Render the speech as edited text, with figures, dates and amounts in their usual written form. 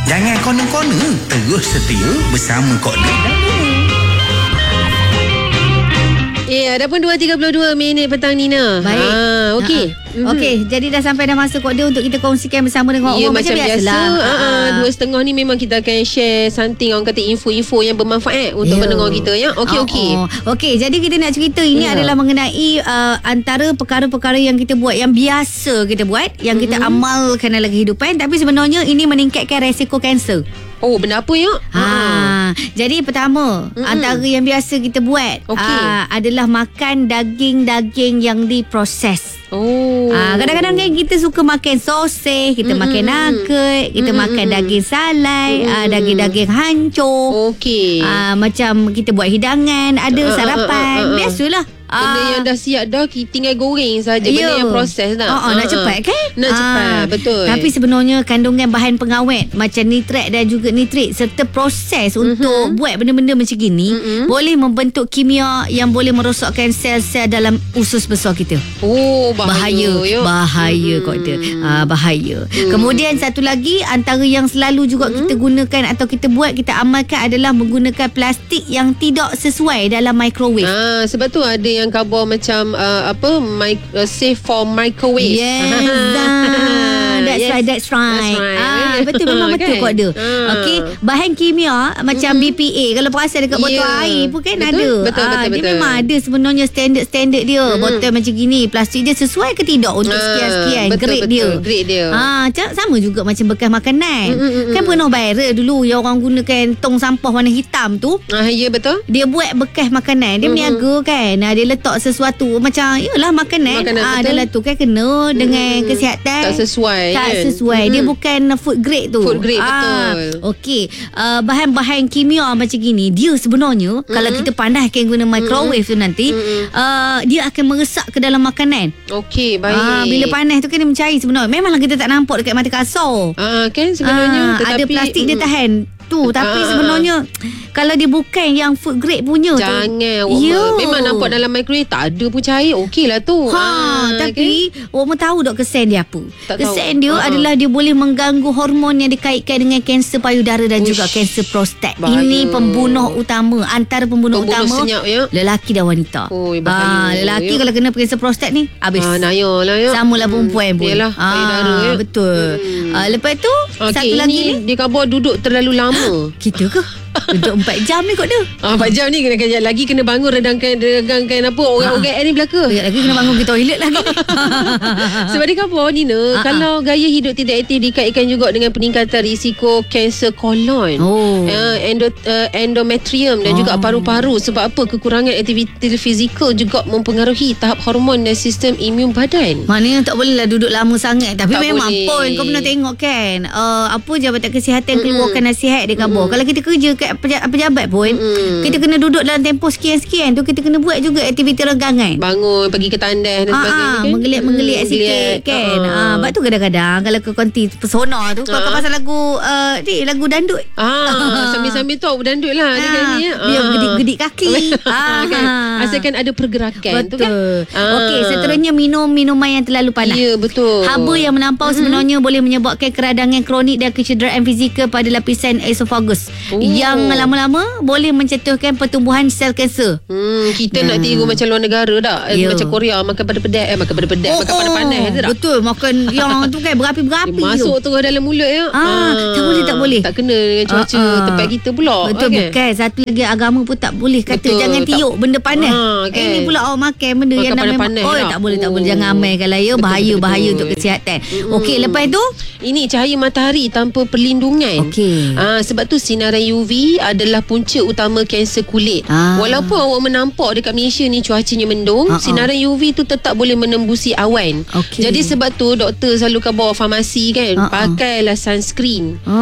Jangan kona-kona, terus setia bersama Kak Din. Adapun 2.32 minit petang Nina. Baik. Okey. Okey, jadi dah sampai dah masa Kak Din untuk kita kongsikan bersama dengan orang macam biasa. biasalah. 2.30 ni memang kita akan share something, orang kata info-info yang bermanfaat untuk pendengar kita ya. Okey. Okey, jadi kita nak cerita ini adalah mengenai antara perkara-perkara yang kita buat, yang biasa kita buat, yang kita amalkan dalam kehidupan, tapi sebenarnya ini meningkatkan resiko kanser. Oh, benda apa ya? Jadi pertama, antara yang biasa kita buat adalah makan daging-daging yang diproses. Kadang-kadang kan kita suka makan sosis, kita makan nugget, kita makan daging salai, daging-daging hancur. Okey. Macam kita buat hidangan, ada sarapan, biasalah. Benda yang dah siap dah, tinggal goreng saja. Benda yang proses dah. Nak cepat kan? Nak cepat, betul. Tapi sebenarnya kandungan bahan pengawet macam nitrat dan juga nitrit serta proses untuk buat benda-benda macam gini boleh membentuk kimia yang boleh merosakkan sel-sel dalam usus besar kita. Oh, bahaya. Bahaya Kak Din. Bahaya. Kemudian satu lagi, antara yang selalu juga kita gunakan atau kita buat, kita amalkan adalah menggunakan plastik yang tidak sesuai dalam microwave. Sebab tu ada yang khabar macam safe for microwave. That's right. Betul, memang betul Kak Din. Okey, bahan kimia macam BPA, kalau perasan dekat botol air pun kan ada. Betul. Dia memang ada sebenarnya standard dia. Botol macam gini, plastik dia sesuai ke tidak untuk sekian-sekian grade dia. Sama juga macam bekas makanan. Kan pernah viral dulu yang orang gunakan tong sampah warna hitam tu. Ya, betul. Dia buat bekas makanan, dia meniaga kan. Dia letak sesuatu macam yalah makanan adalah tu kan kena dengan kesihatan. Tak sesuai. Dia bukan food grade tu. Food grade, betul. Okey, bahan-bahan kimia macam gini, dia sebenarnya kalau kita panaskan guna microwave tu nanti dia akan meresap ke dalam makanan. Okey, baik. Bila panas tu kan dia mencair sebenarnya. Memanglah kita tak nampak dekat mata kasar. Kan sebenarnya ada plastik dia tahan tu, tapi sebenarnya kalau dia bukan yang food grade punya jangan memang nampak dalam microwave tak ada pun cair, okeylah tu. Tapi orang tahu tak kesan dia apa? Kesan dia adalah adalah dia boleh mengganggu hormon yang dikaitkan dengan kanser payudara dan juga kanser prostat. Bahaya. Ini pembunuh utama, antara pembunuh utama senyap, ya? lelaki dan wanita. Lelaki kalau kena kanser prostat ni habis. Nayalah ya. Samalah perempuan pun. Yalah, payudara ya. Betul. Lepas tu satu lagi ni, dia khabar duduk terlalu lama. Kita ke? Duduk 4 jam ni Kak Din. 4 jam ni kejap lagi kena bangun redangkan apa orang-orang ni belaka. Kejap lagi kena bangun pergi toilet lagi. Sebab dia khabar Nina, kalau gaya hidup tidak aktif dikaitkan juga dengan peningkatan risiko kanser kolon, endometrium dan juga paru-paru. Sebab apa? Kekurangan aktiviti fizikal juga mempengaruhi tahap hormon dan sistem imun badan. Maknanya tak bolehlah duduk lama sangat. Tapi tak memang boleh. pun kau pernah tengok kan, Jabatan Kesihatan keluarkan nasihat dia khabar. Kalau kita kerja kat pejabat pun, kita kena duduk dalam tempoh sekian-sekian tu, kita kena buat juga aktiviti regangan. Bangun, pergi ke tandas dan sebagainya kan. Menggeliat sikit kan. Sebab tu kadang-kadang kalau ke konti pesona tu, kau pasal lagu lagu dandut. Sambil-sambil tu dandut lah biar gedik-gedik kaki. Kan? Asalkan ada pergerakan. Betul. Tu kan. Okey, seterusnya minum minuman yang terlalu panas. Ya, betul. Haba yang melampau sebenarnya boleh menyebabkan keradangan kronik dan kecederaan fizikal pada lapisan esophagus yang lama-lama boleh mencetuskan pertumbuhan sel kanser. Kita nak tiru macam luar negara tak? Macam Korea makan pedas-pedas, makan panas tak? Betul, makan yang tu kan berapi-berapi. Masuk terus dalam mulut ya. Tak boleh. Tak kena dengan cuaca tempat kita pula. Betul, bukan. Satu lagi agama pun tak boleh kata betul, jangan tiup benda panas. Kan? Ini pula orang makan benda yang panas. Tak boleh. Jangan amalkan lah ya. Bahaya untuk kesihatan. Okey, lepas tu ini cahaya matahari tanpa perlindungan. Okey. Sebab tu sinaran UV adalah punca utama kanser kulit. Walaupun awak menampak dekat Malaysia ni cuacanya mendung, sinaran UV tu tetap boleh menembusi awan. Jadi sebab tu doktor selalu khabar farmasi kan, pakailah sunscreen.